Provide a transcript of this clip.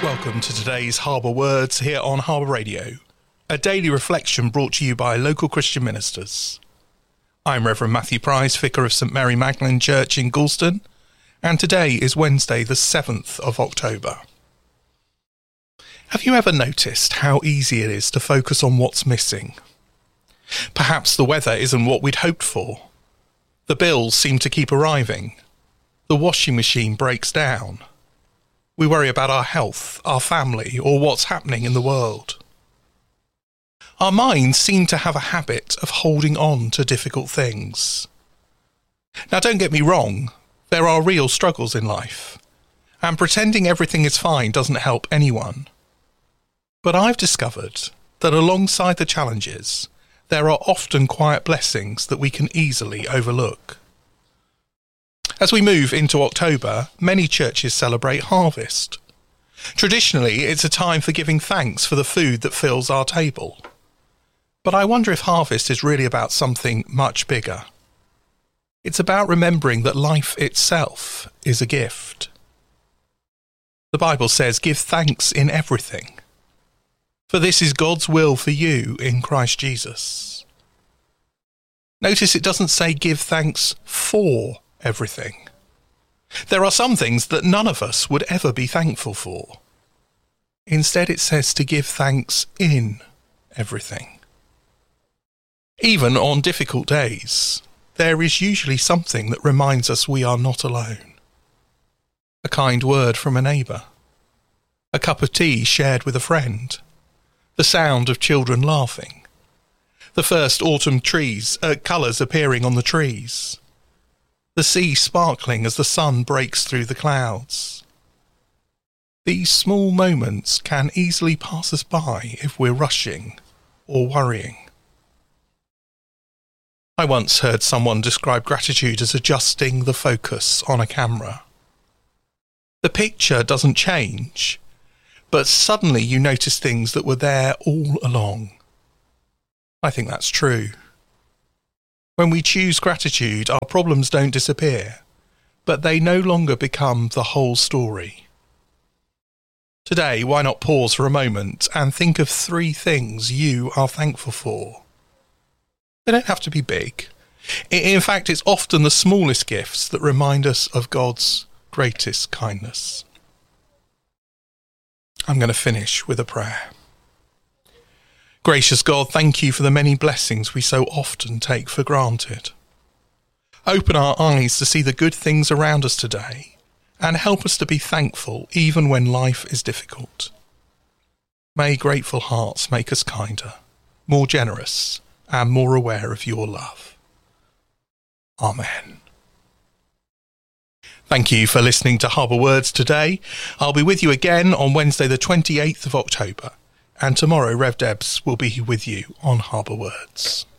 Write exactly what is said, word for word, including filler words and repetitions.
Welcome to today's Harbour Words here on Harbour Radio, a daily reflection brought to you by local Christian ministers. I'm Reverend Matthew Price, Vicar of St Mary Magdalene Church in Galston, and today is Wednesday the seventh of October. Have you ever noticed how easy it is to focus on what's missing? Perhaps the weather isn't what we'd hoped for. The bills seem to keep arriving. The washing machine breaks down. We worry about our health, our family, or what's happening in the world. Our minds seem to have a habit of holding on to difficult things. Now, don't get me wrong, there are real struggles in life, and pretending everything is fine doesn't help anyone. But I've discovered that alongside the challenges, there are often quiet blessings that we can easily overlook. As we move into October, many churches celebrate harvest. Traditionally, it's a time for giving thanks for the food that fills our table. But I wonder if harvest is really about something much bigger. It's about remembering that life itself is a gift. The Bible says, "Give thanks in everything, for this is God's will for you in Christ Jesus." Notice it doesn't say give thanks for everything. There are some things that none of us would ever be thankful for. Instead, it says to give thanks in everything. Even on difficult days, there is usually something that reminds us we are not alone. A kind word from a neighbour, a cup of tea shared with a friend, the sound of children laughing, the first autumn trees, uh, colours appearing on the trees, the sea sparkling as the sun breaks through the clouds. These small moments can easily pass us by if we're rushing or worrying. I once heard someone describe gratitude as adjusting the focus on a camera. The picture doesn't change, but suddenly you notice things that were there all along. I think that's true. When we choose gratitude, our problems don't disappear, but they no longer become the whole story. Today, why not pause for a moment and think of three things you are thankful for? They don't have to be big. In fact, it's often the smallest gifts that remind us of God's greatest kindness. I'm going to finish with a prayer. Gracious God, thank you for the many blessings we so often take for granted. Open our eyes to see the good things around us today and help us to be thankful even when life is difficult. May grateful hearts make us kinder, more generous, and more aware of your love. Amen. Thank you for listening to Harbour Words today. I'll be with you again on Wednesday the twenty-eighth of October. And tomorrow, Rev Debs will be with you on Harbour Words.